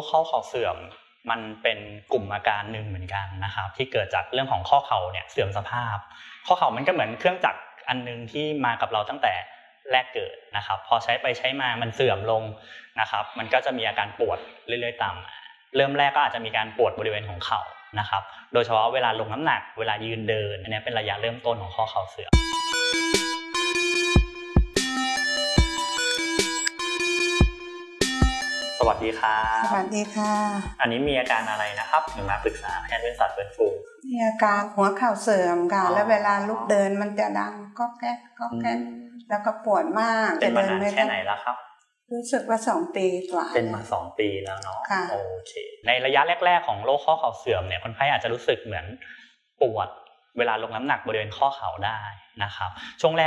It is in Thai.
ข้อเข่าเสื่อมมันเป็นกลุ่มอาการหนึ่งเหมือนกันนะครับที่เกิดจากเรื่องของข้อเข่าเนี่ยเสื่อมสภาพข้อเข่ามันก็เหมือนเครื่องจักรอันนึงที่มากับเราตั้งแต่แรกเกิดนะครับพอใช้ไปใช้มามันเสื่อมลงนะครับมันก็จะมีอาการปวดเรื่อยๆตามมาเริ่มแรกก็อาจจะมีการปวดบริเวณของเข่านะครับโดยเฉพาะเวลาลงน้ำหนักเวลายืนเดินอันนี้เป็นระยะเริ่มต้นของข้อเข่าเสื่อมสวัสดีครับสวัสดีค่ะอันนี้มีอาการอะไรนะครับถึงมาปรึกษาแพทย์เวชศาสตร์ฟื้นฟูมีอาการหัวเข่าเสื่อมค่ะแล้วเวลาลุกเดินมันจะดังก๊อกแก๊กก๊อกแก๊กแล้วก็ปวดมากเป็นมานานแค่ไหนแล้วครับรู้สึกว่า2 ปีกว่าเป็นมา2 ปีแล้วเนาะโอเคในระยะแรกๆของโรคข้อเข่าเสื่อมเนี่ยคนไข้อาจจะรู้สึกเหมือนปวดเวลาลงน้ำหนักบริเวณข้อเข่าได้นะครับช่วงแรก